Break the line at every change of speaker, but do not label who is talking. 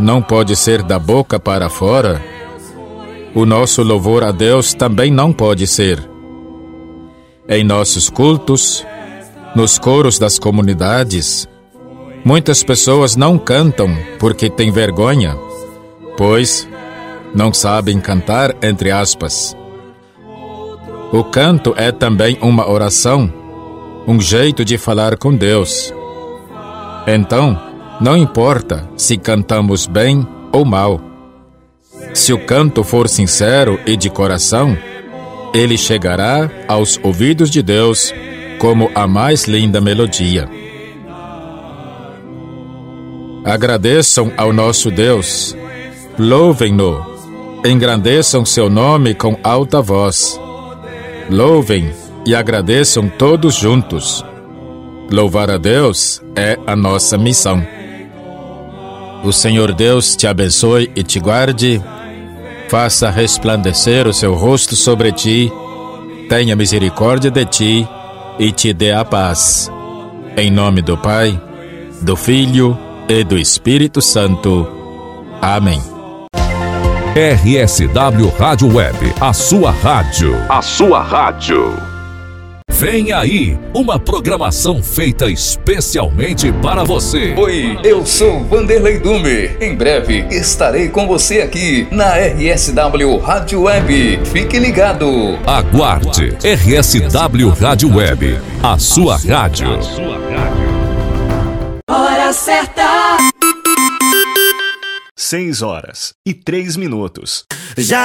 não pode ser da boca para fora, o nosso louvor a Deus também não pode ser. Em nossos cultos, nos coros das comunidades, muitas pessoas não cantam porque têm vergonha, pois não sabem cantar, entre aspas. O canto é também uma oração, um jeito de falar com Deus. Então, não importa se cantamos bem ou mal. Se o canto for sincero e de coração, ele chegará aos ouvidos de Deus como a mais linda melodia. Agradeçam ao nosso Deus, louvem-no, engrandeçam seu nome com alta voz. Louvem e agradeçam todos juntos. Louvar a Deus é a nossa missão. O Senhor Deus te abençoe e te guarde, faça resplandecer o seu rosto sobre ti, tenha misericórdia de ti e te dê a paz. Em nome do Pai, do Filho e do Espírito Santo. Amém.
RSW Rádio Web, a sua rádio. A sua rádio. Vem aí, uma programação feita especialmente para você.
Oi, eu sou Vanderlei Dume. Em breve estarei com você aqui na RSW Rádio Web. Fique ligado.
Aguarde. RSW Rádio Web, a sua rádio.
Hora certa.
6 horas e 3 minutos.
Já